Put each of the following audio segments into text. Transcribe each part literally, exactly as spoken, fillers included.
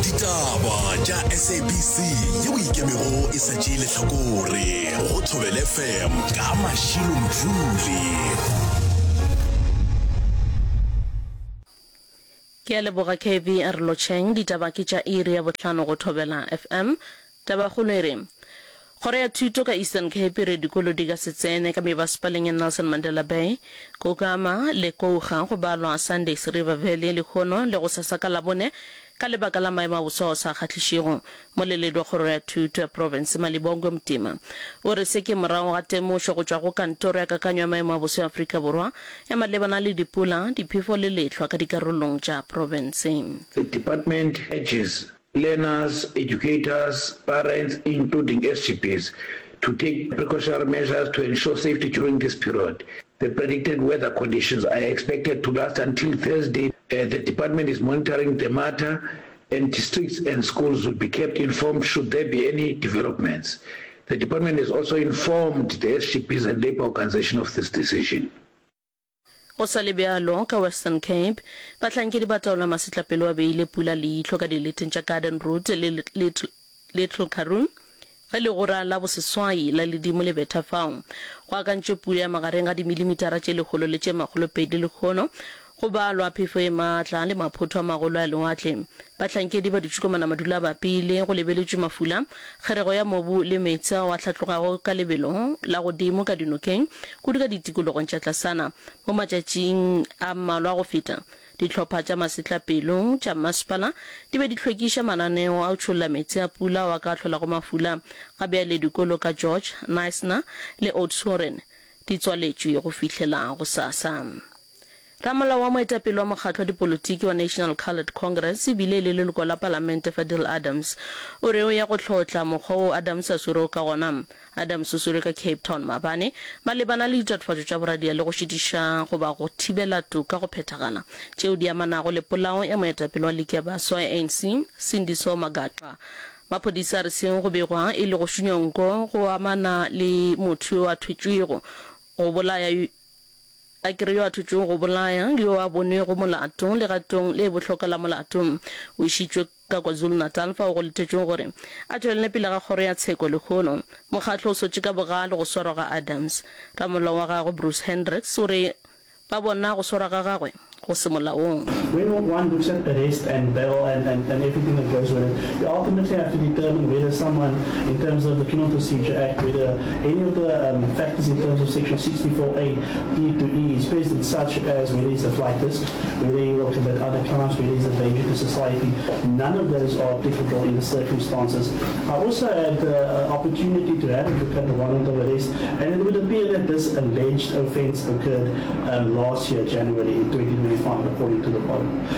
Ditaba tša S A B C yeo ikemego e sa tšee lehlakore go Thobela F M ka Mashilo Mdluli. Ke a leboga K V R Locheng ditaba ke tša iri ya bohlano go Thobela F M. Taba kgolo e re Kgoro ya Thuto ka Eastern Cape re dikolo di ka se tsene ka mebasepaleng ya Nelson Mandela Bay, Kokama le Kouga go balwa Sundays River Valley le Khono le go sasaka la bone ka lebaka la maemo a bosa sa kgatlhišego mo leledi wa Kgoro ya Thuto ya province Malibongwe Mtima o re se ke morago ga temošo go tšwa go kantoro ya kakanyo ya maemo a bosa ya Afrika Borwa ya malebana le dipula diphefo le lehlwa ka dikarolong tša province. The department urges learners, educators, parents, including S G Ps, to take precautionary measures to ensure safety during this period. The predicted weather conditions are expected to last until Thursday. Uh, the department is monitoring the matter, and districts and schools will be kept informed should there be any developments. The department has also informed the S G Ps and labor organization of this decision. Go sa le bjalo ka Western Cape bahlankedi ba taola masetlapelo a beile pula leihlo ka dileteng tša Garden Route le Little Karoo ge le go rala boseswai la ledimo le beta fao go akantše pula ya magareng a dimilimitara tše lekgolo le tše makgolo pedi le kgono go balwa phefo e maatla le maphotho a magolo a lewatle bahlankedi ba ditšhukomana madula ba pele go lebeletšwe mafula kgerego ya mobu le metsi a wa tlhatlogago ka lebelo la godimo ka dinokeng kudu ka ditikologong tša tlasana mo matšatšing a mmalwa go feta ditlhopha tša masetlapelo tša masepala di be di hlwekiša mananeo a tšholla metsi a pula wa ka tlhola go mafula ga bjale dikolo ka George Neisner le Oudtshoorn di tswaletšwe go fihlela go sasa. Ramala wa moetapele wa mokgatlo wa dipolotiki wa National Coloured Congress bile le leloko la palamente Fadil Adams o re o ya go tlhotla mokgwa o Adams a swere ka gona. Adams o swere ka Cape Town mabane malebana le ditatofatšo tša boradia le go šitiša go ba go thibela toka go phethagana tšeo di amanago le polao ya moetapele wa leke ya baswa ya A N C Sindiso Magatwa. Maphodisa re seng go begwa e le go šunyonko go amana le motho wa thwetšwego go bolaya a kere yo a thutšong go bolaya yo a bone go molatong le gatong le bohloka la molatong o išitšwe ka KwaZulu Natal fa go letetšong gore a tšwelele pele ga kgoro ya tsheko le kgono mokgatlo o sotše ka bogale go swarwa ga Adams. Ramolao wa gagwe Bruce Hendricks o re ba bona go swarwa ga gagwe go se molaong. When one looks at arrest and bail and, and, and everything that goes with it, you ultimately have to determine whether someone, in terms of the Criminal Procedure Act, whether any of the um, factors in terms of Section sixty-four A, D to E is present, such as whether he's a flight risk, whether he will commit other crimes, whether he's a danger to society. None of those are applicable in the circumstances. I also had the uh, opportunity to have a look at the warrant of arrest, and it would appear that this alleged offence occurred um, last year, January twenty twenty-five, according to the bottom.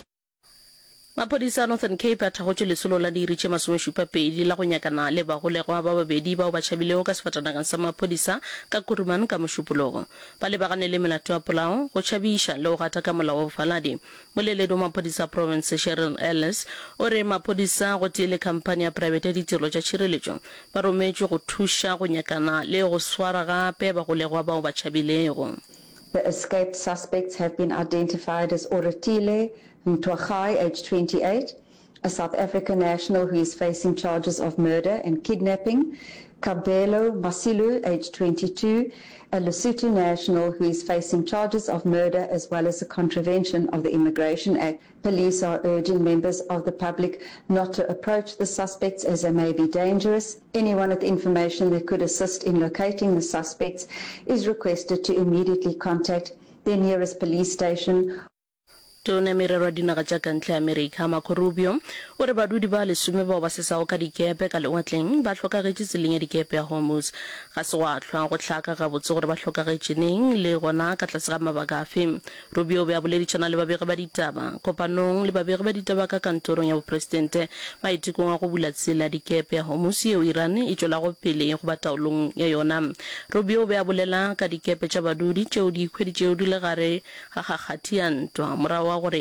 Maphodisa Northern Cape a thagotše lesolo la diiri tše masomešupapedi la go nyakana le bagolegwa ba babedi bao ba tšhabilego ka sefatanagang sa maphodisa ka Kuruman ka mošupologo ba lebagane le melato ya polao go tšhabiša le go gata ka molao wa bofaladi. Moleledi wa maphodisa province Cheryl Ellis o re maphodisa go tiele khamphane ya private ya ditirelo tša tšhireletšo ba rometšwe go thuša go nyakana le go swara gape bagolegwa bao ba tšhabilego. The escaped suspects have been identified as Oratile Mtwagai, age twenty-eight, a South African national who is facing charges of murder and kidnapping, Kabelo Masilu, age twenty-two, a Lesotho national who is facing charges of murder as well as a contravention of the Immigration Act. Police are urging members of the public not to approach the suspects as they may be dangerous. Anyone with information that could assist in locating the suspects is requested to immediately contact their nearest police station. Tone merero dinaga tša kantle America Marco Rubio o re badudi ba lesome bao ba sesago ka dikepe ka lewatleng ba hlokagetše tseleng ya dikepe ya Hormuz ga se wa hlwa go hlaka ga botse gore ba hlokagetše neng le gona ka tlase ga mabaka afe. Rubio be a boleditšana le babegi ba ditaba kopanong le babegi ba ditaba ka kantorong ya bopresidente maitekong a go bula tsela dikepe ya Hormuz yeo Iran e tšwela go pele go ba taolong ya yona. Rubio be a bolela ka dikepe tša badudi tšeo di ikhweditšeo di le gare ga kgakgathi ya ntwa morago gore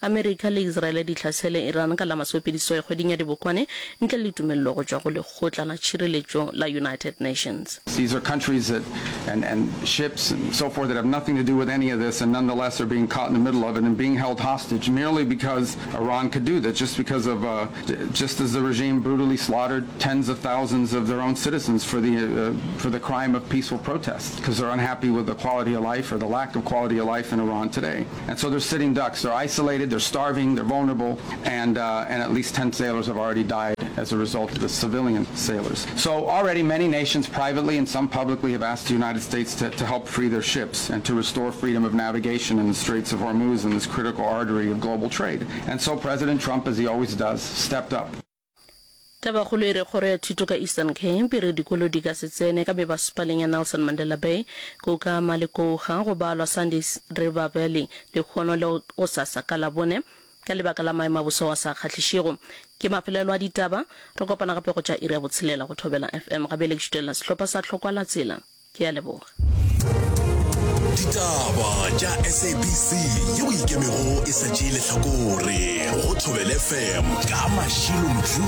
America le Israel di tlhasele Iran ka la masopediso e kgweding ya dibokwane ntle le tumello go tswa go lekgotla la tshireletsego la United Nations. These are countries that and and ships and so forth that have nothing to do with any of this, and nonetheless are being caught in the middle of it and being held hostage merely because Iran could do that, just because of uh, just as the regime brutally slaughtered tens of thousands of their own citizens for the uh, for the crime of peaceful protest, because they're unhappy with the quality of life or the lack of quality of life in Iran today. And so they're sitting ducks. They're isolated. They're starving. They're vulnerable, and uh, and at least ten sailors have already died as a result of the civilian sailors. So already many nations privately and some publicly have asked the United States to, to help free their ships and to restore freedom of navigation in the Straits of Hormuz and this critical artery of global trade. And so President Trump, as he always does, stepped up. Tabakgolo e re kgoro ya thuto ka Eastern Cape re dikolo di ka setsene ka bebasepaleng ya Nelson Mandela Bay go ka maleko ga go balwa Sandys River Valley le kgono le o sasa ka la bone ka lebaka la maemo a boso wa sa kgatlhishego ke mafelelo a ditaba re kopana gape go tša iri ya botshelela go thobela F M gabe le tšhutela sehlopha sa tlhokwa la tsela ke ya leboga ditaba tša S A B C yeo ikemego e sa tšeile hlakore go thobela F M ka mašilo motho